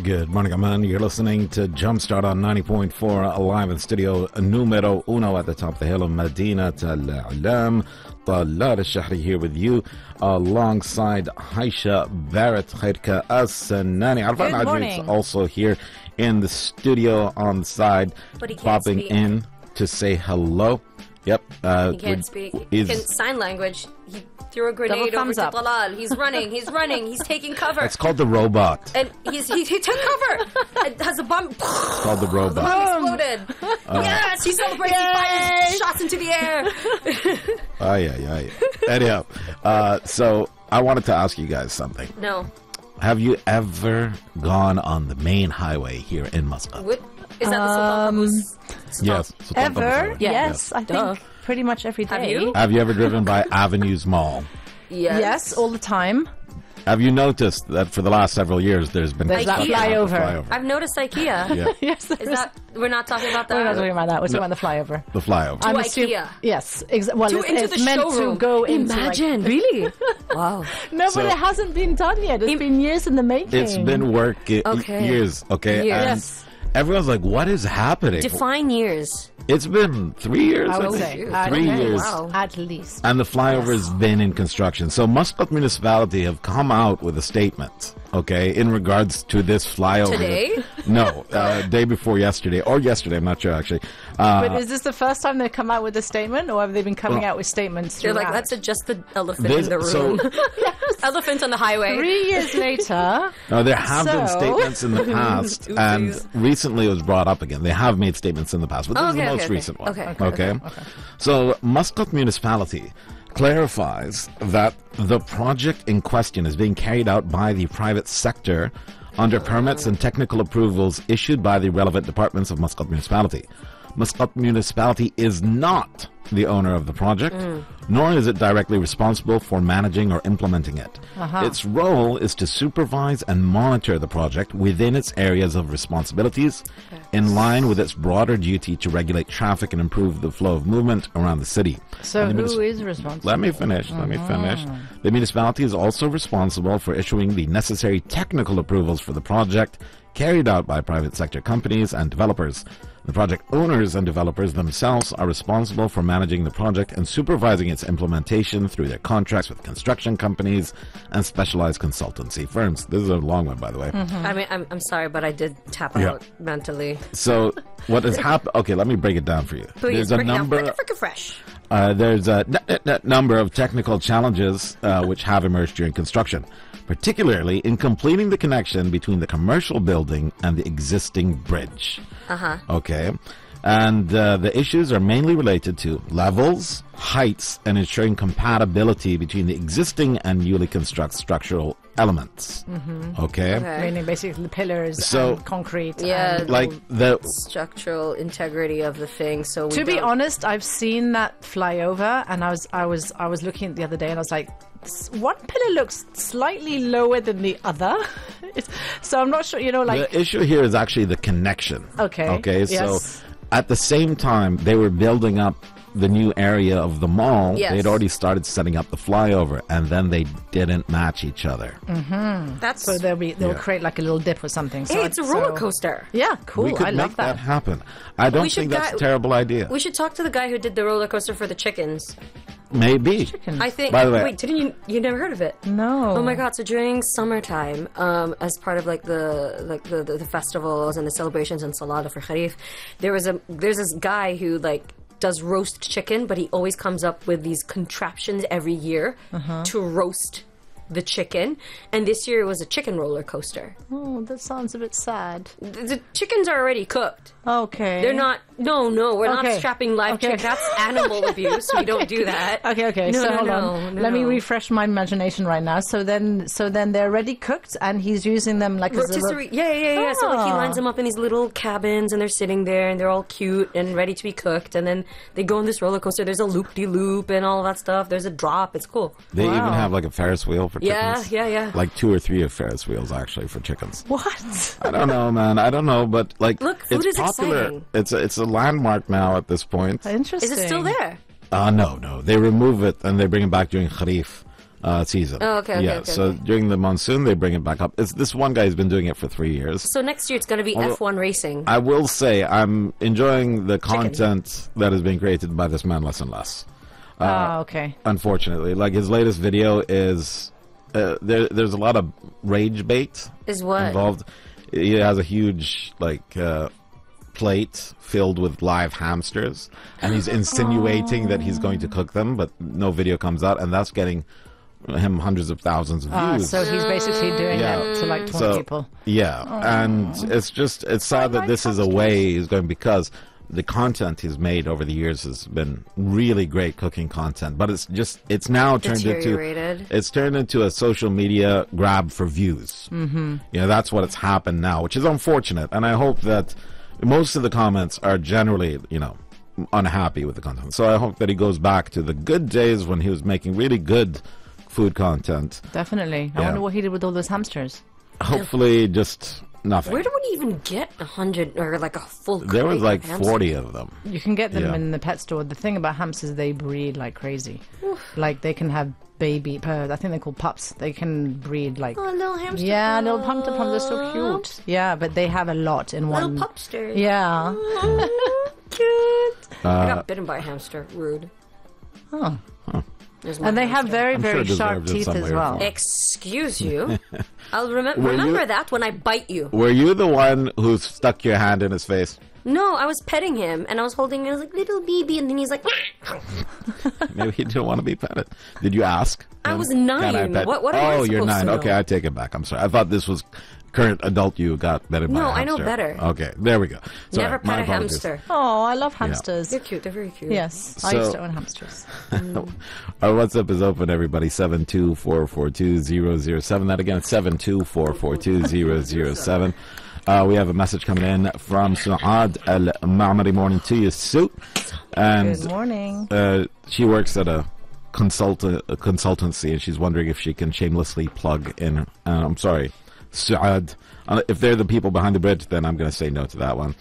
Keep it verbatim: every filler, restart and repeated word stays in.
Good morning, Aman. You're listening to Jumpstart on ninety point four, live in studio numero uno at the top of the hill of Medina Al-Alam. Talal Al-Shahri here with you alongside Haisha Barrett Khairka As-Sanani. Arfan Ajmi's also here in the studio on the side, popping speak. in to say hello. Yep. Uh, he can't speak. He can sign language. He threw a grenade over to Talal. He's running. He's running. He's taking cover. It's called the robot. And he's, he, he took cover. It has a bomb. It's called the robot. The bomb exploded. Uh, yes, he celebrates. He fires shots into the air. Oh, yeah, yeah, yeah. Anyhow, uh, so I wanted to ask you guys something. No. Have you ever gone on the main highway here in Muscat? What? Is that the Sultan um, Qaboos? Yes. Sultan ever? Yes, yes, I Duh. think pretty much every day. Have you? Have you ever driven by Avenues Mall? Yes. Yes, all the time. Have you noticed that for the last several years there's been there's that flyover. flyover? I've noticed IKEA. Yeah. Yes, is that we're not talking about that? We're not talking about that. We're talking no. about the flyover. The flyover. To I'm IKEA. Assu- yes, exa- well, to, it's, into it's the meant showroom. to go into. Imagine, like, really? Wow. No, so, but it hasn't been done yet. It's im- been years in the making. It's been work I- okay. years. Okay. Years. And yes. everyone's like, "What is happening?" Define years. It's been three years. I would think. say three okay. years, wow. at least. and the flyover has yes. been in construction. So Muscat municipality have come out with a statement, okay, in regards to this flyover. Today? No, uh, day before yesterday, or yesterday. I'm not sure actually. Uh, but is this the first time they've come out with a statement, or have they been coming well, out with statements? They're throughout? like, let's adjust the elephant this, in the room. So, yes. Elephant on the highway. Three years later. No, there have so. been statements in the past, and recently it was brought up again. They have made statements in the past, but this oh, is okay, the most okay, recent okay. one. Okay. Okay? Okay. okay. So Muscat municipality clarifies that the project in question is being carried out by the private sector under permits and technical approvals issued by the relevant departments of Muscat municipality. Muscat municipality is not the owner of the project, mm. nor is it directly responsible for managing or implementing it. Uh-huh. Its role is to supervise and monitor the project within its areas of responsibilities, okay. in line with its broader duty to regulate traffic and improve the flow of movement around the city. So who municip- is responsible? Let me finish, uh-huh. let me finish. The municipality is also responsible for issuing the necessary technical approvals for the project carried out by private sector companies and developers. The project owners and developers themselves are responsible for managing the project and supervising its implementation through their contracts with construction companies and specialized consultancy firms. This is a long one, by the way. Mm-hmm. I mean, I'm, I'm sorry, but I did tap yeah. out mentally. So what has happened? Okay, let me break it down for you. Please, there's a break number. it down. Frickin' fresh. Uh, there's a n- n- n- number of technical challenges uh, which have emerged during construction, particularly in completing the connection between the commercial building and the existing bridge. Uh-huh. Okay. And uh, the issues are mainly related to levels, heights, and ensuring compatibility between the existing and newly constructed structural elements. Mm-hmm. Okay? okay. Meaning basically the pillars so, and concrete. Yeah. And like the structural integrity of the thing. So we to be don't... honest, I've seen that flyover, and I was I was I was looking at it the other day, and I was like, one pillar looks slightly lower than the other. So I'm not sure, you know, like the issue here is actually the connection. Okay. Okay. Yes. So at the same time they were building up the new area of the mall, yes. they'd already started setting up the flyover, and then they didn't match each other. Mm-hmm. That's so they'll be they'll yeah. create like a little dip or something. So hey, it's a so, roller coaster. Yeah, cool. We could I make love that. that happen. I don't think that's guy, a terrible idea. We should talk to the guy who did the roller coaster for the chickens. Maybe. Chickens. I think. By the way, wait, didn't you? You never heard of it? No. Oh my god! So during summertime, um, as part of like the like the, the, the festivals and the celebrations in Salada for Kharif, there was a there's this guy who like does roast chicken, but he always comes up with these contraptions every year uh-huh. to roast the chicken. And this year it was a chicken roller coaster. Oh, that sounds a bit sad. The, the chickens are already cooked. Okay. They're not. No, no, we're okay. not strapping live okay. chicken. That's animal abuse. We don't do that. Okay, okay. No, so no, hold no, on. no, Let no. me refresh my imagination right now. So then, so then they're already cooked, and he's using them like as a Rotisserie. Yeah, yeah, yeah. So like he Ah. lines them up in these little cabins, and they're sitting there, and they're all cute and ready to be cooked. And then they go on this roller coaster. There's a loop-de-loop and all that stuff. There's a drop. It's cool. They Wow. even have like a Ferris wheel for chickens. Yeah, yeah, yeah. Like two or three of Ferris wheels actually for chickens. What? I don't know, man. I don't know, but like, Look, food it's is popular. exciting. It's a, it's a landmark now at this point. Interesting. Is it still there? Uh, no, no. They remove it and they bring it back during Kharif. uh, season. Oh, okay, okay, Yeah, okay, so okay. during the monsoon, they bring it back up. It's, this one guy has been doing it for three years. So next year it's going to be Although- F one racing. I will say I'm enjoying the content that is being created by this man less and less. Oh, okay. Unfortunately, like his latest video is uh, there. There's a lot of rage bait Is what? involved. He has a huge like uh, plate filled with live hamsters, and he's insinuating that he's going to cook them, but no video comes out, and that's getting him hundreds of thousands of Ah, views. so he's basically doing Yeah. it to like taunt So, people. Yeah, and it's just it's sad that like this is a hamsters. way he's going, because the content he's made over the years has been really great cooking content, but it's just it's now turned into Deteriorated. it's turned into a social media grab for views. Mm-hmm. You know, that's what it's happened now, which is unfortunate, and I hope that most of the comments are generally, you know, unhappy with the content. So I hope that he goes back to the good days when he was making really good food content. Definitely. I Yeah. wonder what he did with all those hamsters. Hopefully, just nothing. Where do we even get a hundred or like a full? There was crate like of hamsters? forty of them. You can get them Yeah. in the pet store. The thing about hamsters, they breed like crazy. Like they can have baby, uh, I think they're called pups. They can breed like. Oh, little hamster. Yeah, little pumpkin pups. They're so cute. Yeah, but they have a lot in Little one. pupster. Yeah. Cute. I Uh, got bitten by a hamster. Rude. Oh. There's my And they have hamster. very, I'm very sure it sharp deserved it teeth some as way or well. form. Excuse you. I'll remem- Were remember you- that when I bite you. Were you the one who stuck your hand in his face? No, I was petting him and I was holding him. I was like, little baby, and then he's like, Maybe he didn't want to be petted. Did you ask? I was Can nine. pet- What- what am I Oh, you're supposed nine. to know? Okay, I take it back. I'm sorry. I thought this was current adult you got better by No, a I know hamster. better. Okay, there we go. Sorry, never my pet a apologies. hamster. Oh, I love hamsters. They're cute. They're very cute. Yes, I So- used to own hamsters. Our WhatsApp is open, everybody. seven two four four two zero zero seven. That again, seven two four four two zero zero seven. Uh, we have a message coming in from Suad Al Ma'amari. Morning to you, Sue. And Good morning. uh, she works at a consult a consultancy, and she's wondering if she can shamelessly plug in. Uh, I'm sorry, Suad. Uh, if they're the people behind the bridge, then I'm going to say no to that one.